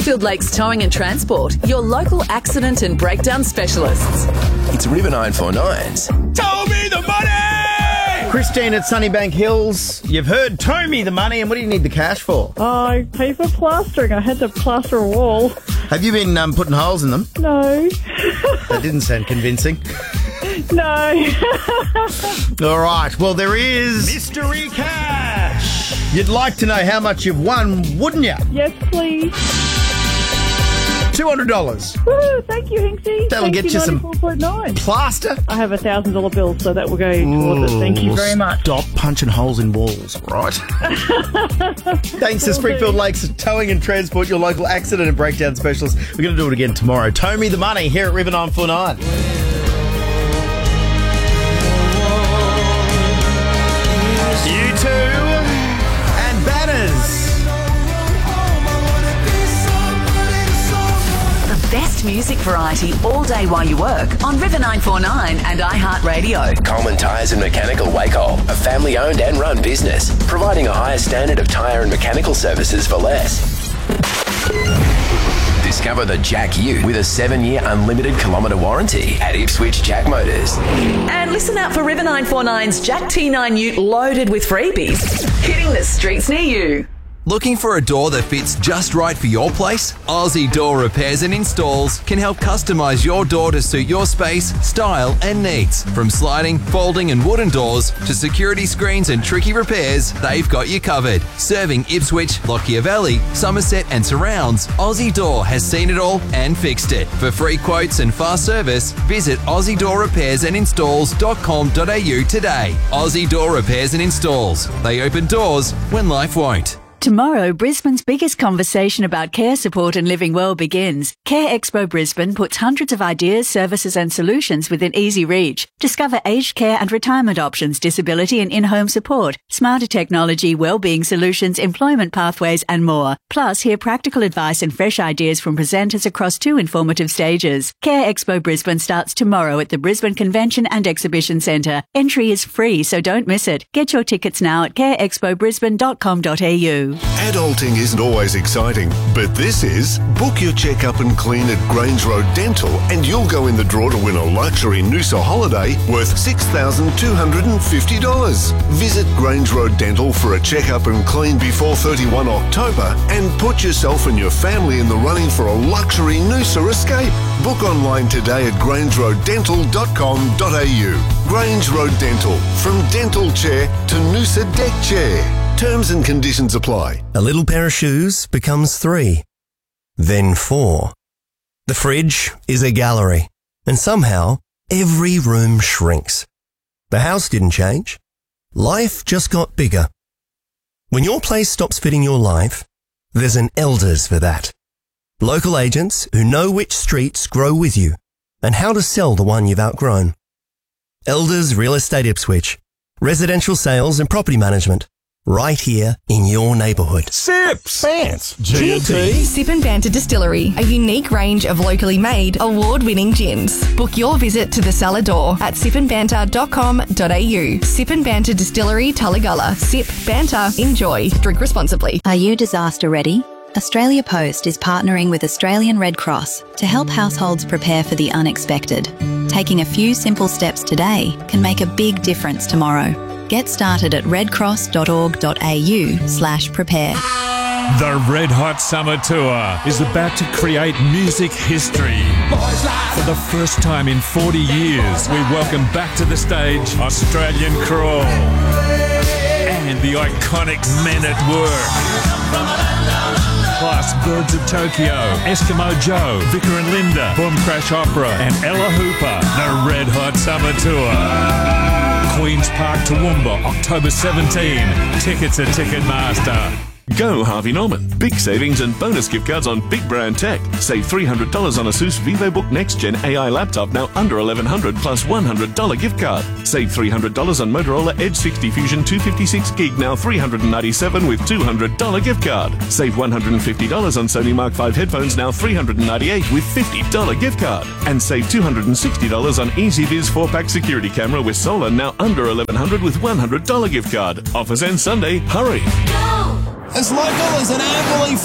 Springfield Lakes Towing and Transport, your local accident and breakdown specialists. It's River 949's. Tow me the money! Christine at Sunnybank Hills, you've heard tow me the money, and what do you need the cash for? I pay for plastering. I had to plaster a wall. Have you been putting holes in them? No. That didn't sound convincing. No. All right, well, there is mystery cash. You'd like to know how much you've won, wouldn't you? Yes, please. $200. Woo, thank you, Hinksy. That'll get you some 94.9. plaster. I have $1,000 bill, so that will go towards it. Thank you very much. Stop punching holes in walls, right? Thanks to Springfield Lakes Towing and Transport, your local accident and breakdown specialist. We're going to do it again tomorrow. Tow me the money here at River 949. U2 and Banners. The best music variety all day while you work on River 949 and iHeartRadio. Coleman Tyres and Mechanical Wacol, a family-owned and run business, providing a higher standard of tyre and mechanical services for less. Discover the Jack Ute with a 7-year unlimited kilometre warranty at Ipswich Jack Motors. And listen out for River 949's Jack T9 Ute loaded with freebies, hitting the streets near you. Looking for a door that fits just right for your place? Aussie Door Repairs and Installs can help customise your door to suit your space, style and needs. From sliding, folding and wooden doors to security screens and tricky repairs, they've got you covered. Serving Ipswich, Lockyer Valley, Somerset and surrounds, Aussie Door has seen it all and fixed it. For free quotes and fast service, visit AussieDoorRepairsandInstalls.com.au today. Aussie Door Repairs and Installs. They open doors when life won't. Tomorrow, Brisbane's biggest conversation about care support and living well begins. Care Expo Brisbane puts hundreds of ideas, services and solutions within easy reach. Discover aged care and retirement options, disability and in-home support, smarter technology, wellbeing solutions, employment pathways and more. Plus, hear practical advice and fresh ideas from presenters across 2 informative stages. Care Expo Brisbane starts tomorrow at the Brisbane Convention and Exhibition Centre. Entry is free, so don't miss it. Get your tickets now at careexpobrisbane.com.au. Adulting isn't always exciting, but this is. Book your checkup and clean at Grange Road Dental and you'll go in the draw to win a luxury Noosa holiday worth $6,250. Visit Grange Road Dental for a checkup and clean before 31 October and put yourself and your family in the running for a luxury Noosa escape. Book online today at grangeroaddental.com.au. Grange Road Dental, from dental chair to Noosa deck chair. Terms and conditions apply. A little pair of shoes becomes 3, then 4. The fridge is a gallery, and somehow every room shrinks. The house didn't change. Life just got bigger. When your place stops fitting your life, there's an Elders for that. Local agents who know which streets grow with you and how to sell the one you've outgrown. Elders Real Estate Ipswich. Residential sales and property management. Right here in your neighbourhood. Sips! Fans. G&T. Sip and Banter Distillery, a unique range of locally made, award-winning gins. Book your visit to the cellar door at sipandbanter.com.au. Sip and Banter Distillery, Tullagalla. Sip, banter, enjoy. Drink responsibly. Are you disaster ready? Australia Post is partnering with Australian Red Cross to help households prepare for the unexpected. Taking a few simple steps today can make a big difference tomorrow. Get started at redcross.org.au/prepare. The Red Hot Summer Tour is about to create music history. For the first time in 40 years, we welcome back to the stage Australian Crawl and the iconic Men at Work. Plus Birds of Tokyo, Eskimo Joe, Vicar and Linda, Boom Crash Opera and Ella Hooper. The Red Hot Summer Tour. Queen's Park, Toowoomba, October 17. Tickets at Ticketmaster. Go Harvey Norman. Big savings and bonus gift cards on big brand tech. Save $300 on Asus VivoBook Next Gen AI laptop, now under $1,100 plus $100 gift card. Save $300 on Motorola Edge 60 Fusion 256 gig, now $397 with $200 gift card. Save $150 on Sony Mark 5 headphones, now $398 with $50 gift card. And save $260 on EasyViz 4-pack security camera with solar, now under $1,100 with $100 gift card. Offers end Sunday. Hurry! As local as an Amberley